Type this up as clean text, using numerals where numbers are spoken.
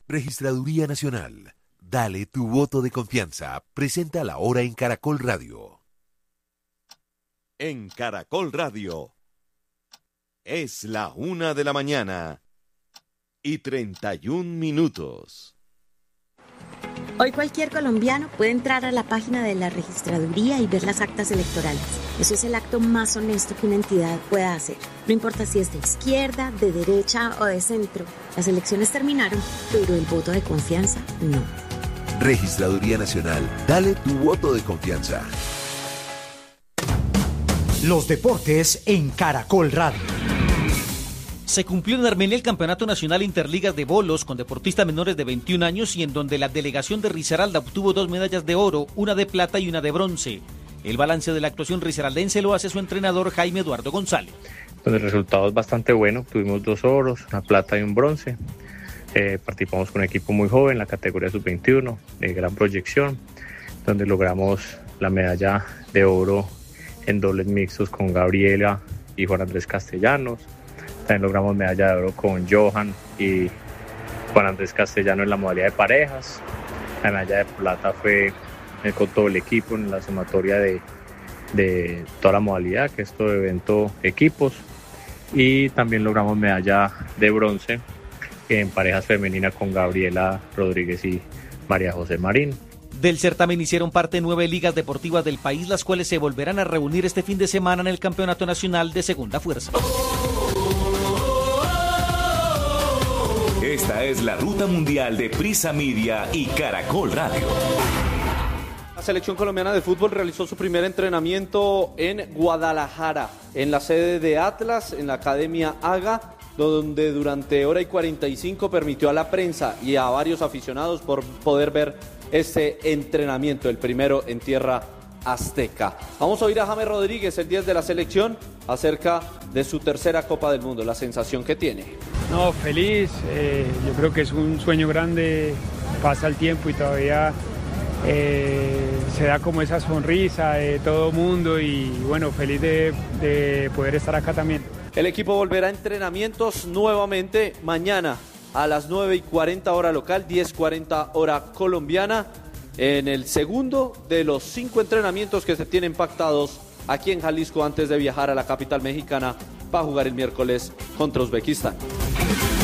Registraduría Nacional. Dale tu voto de confianza. Presenta la hora en Caracol Radio. En Caracol Radio. Es la 1:00 y 31 minutos. Hoy cualquier colombiano puede entrar a la página de la registraduría y ver las actas electorales. Eso es el acto más honesto que una entidad pueda hacer. No importa si es de izquierda, de derecha o de centro. Las elecciones terminaron, pero el voto de confianza no. Registraduría Nacional. Dale tu voto de confianza. Los deportes en Caracol Radio. Se cumplió en Armenia el Campeonato Nacional Interligas de Bolos con deportistas menores de 21 años y en donde la delegación de Risaralda obtuvo 2 medallas de oro, una de plata y una de bronce. El balance de la actuación risaraldense lo hace su entrenador Jaime Eduardo González. Pues el resultado es bastante bueno, tuvimos 2 oros, una plata y un bronce. Participamos con un equipo muy joven, la categoría sub-21, de gran proyección, donde logramos la medalla de oro en dobles mixtos con Gabriela y Juan Andrés Castellanos. También logramos medalla de oro con Johan y Juan Andrés Castellano en la modalidad de parejas. La medalla de plata fue con todo el equipo en la sumatoria de toda la modalidad, que es todo evento equipos. Y también logramos medalla de bronce en parejas femeninas con Gabriela Rodríguez y María José Marín. Del certamen hicieron parte 9 ligas deportivas del país, las cuales se volverán a reunir este fin de semana en el Campeonato Nacional de Segunda Fuerza. Esta es la ruta mundial de Prisa Media y Caracol Radio. La selección colombiana de fútbol realizó su primer entrenamiento en Guadalajara, en la sede de Atlas, en la Academia AGA, donde durante hora y 45 permitió a la prensa y a varios aficionados por poder ver este entrenamiento, el primero en tierra azteca. Vamos a oír a James Rodríguez, el 10 de la selección, acerca de su tercera Copa del Mundo, la sensación que tiene. No, feliz, yo creo que es un sueño grande, pasa el tiempo y todavía se da como esa sonrisa de todo mundo y bueno, feliz de poder estar acá también. El equipo volverá a entrenamientos nuevamente mañana a las 9:40 hora local, 10:40 hora colombiana, en el segundo de los 5 entrenamientos que se tienen pactados aquí en Jalisco antes de viajar a la capital mexicana para jugar el miércoles contra Uzbekistán.